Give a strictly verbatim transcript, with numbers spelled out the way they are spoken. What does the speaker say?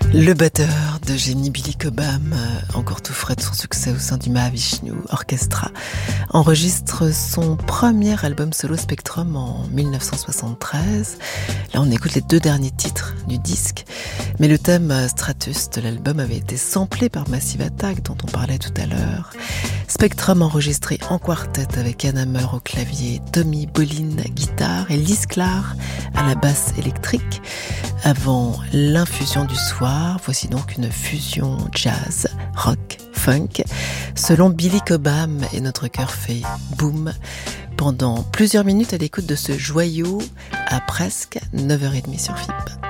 Le batteur de génie Billy Cobham, encore tout frais de son succès au sein du Mahavishnu Orchestra, enregistre son premier album solo Spectrum en dix-neuf cent soixante-treize. Là, on écoute les deux derniers titres du disque, mais le thème Stratus de l'album avait été samplé par Massive Attack, dont on parlait tout à l'heure. Spectrum enregistré en quartet avec Ann Hammer au clavier, Tommy Bolin guitare et Liz Clark à la basse électrique. Avant l'infusion du soir, voici donc une fusion jazz, rock, funk. Selon Billy Cobham, et notre cœur fait boum pendant plusieurs minutes à l'écoute de ce joyau à presque neuf heures trente sur F I P.